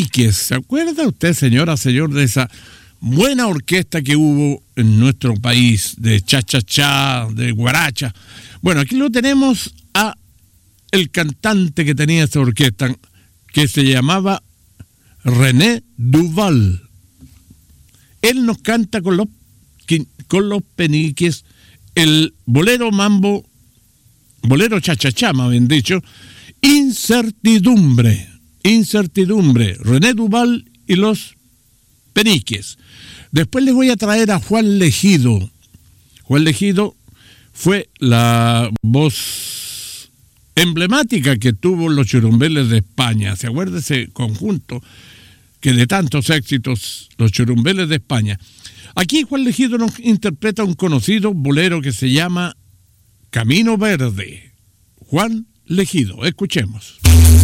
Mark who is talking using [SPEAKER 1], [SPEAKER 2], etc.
[SPEAKER 1] Peniques. ¿Se acuerda usted, señora, señor, de esa buena orquesta que hubo en nuestro país, de cha-cha-cha, de guaracha? Bueno, aquí lo tenemos a el cantante que tenía esa orquesta, que se llamaba René Duval. Él nos canta con los Peniques el bolero mambo, bolero cha-cha-cha, más bien dicho, Incertidumbre, René Duval y los Peniques. Después les voy a traer a Juan Legido. Juan Legido fue la voz emblemática que tuvo los Churumbeles de España. ¿Se acuerda ese conjunto que de tantos éxitos, los Churumbeles de España? Aquí Juan Legido nos interpreta un conocido bolero que se llama Camino Verde. Juan Legido, escuchemos.